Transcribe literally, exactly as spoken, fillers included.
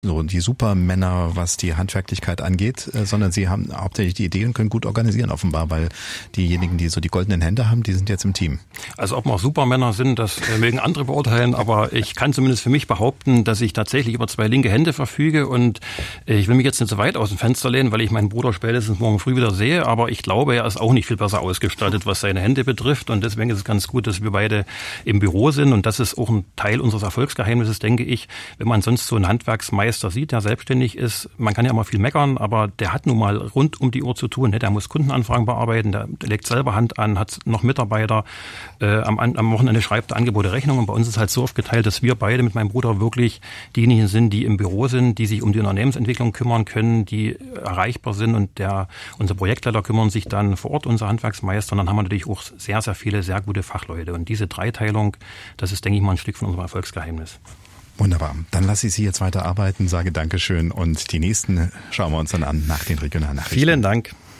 so die Supermänner, was die Handwerklichkeit angeht, äh, sondern Sie haben hauptsächlich die Idee und können gut organisieren offenbar, weil diejenigen, die so die goldenen Hände haben, die sind jetzt im Team. Also ob wir Supermänner sind, das äh, mögen andere beurteilen, aber ich kann zumindest für mich behaupten, dass ich tatsächlich über zwei linke Hände verfüge und äh, ich will mich jetzt nicht so weit aus dem Fenster lehnen, weil ich meinen Bruder spätestens morgen früh wieder sehe, aber ich glaube, er ist auch nicht viel besser ausgestattet, was seine Hände betrifft und deswegen ist es ganz gut, dass wir beide im Büro sind und das ist auch ein Teil unseres Erfolgsgeheimnisses, denke ich, wenn man sonst so einen Handwerksmeister sieht, der selbstständig ist, man kann ja immer viel meckern, aber der hat nun mal rund um die Uhr zu tun. Der muss Kundenanfragen bearbeiten, der legt selber Hand an, hat noch Mitarbeiter, äh, am, am Wochenende schreibt er Angebote, Rechnungen. Und bei uns ist halt so aufgeteilt, dass wir beide mit meinem Bruder wirklich diejenigen sind, die im Büro sind, die sich um die Unternehmensentwicklung kümmern können, die erreichbar sind und der unsere Projektleiter kümmern sich dann vor Ort, unser Handwerksmeister. Und dann haben wir natürlich auch sehr, sehr viele, sehr gute Fachleute. Und diese Dreiteilung, das ist, denke ich mal, ein Stück von unserem Erfolgsgeheimnis. Wunderbar. Dann lasse ich Sie jetzt weiter arbeiten, sage Dankeschön und die nächsten schauen wir uns dann an nach den regionalen Nachrichten. Vielen Dank.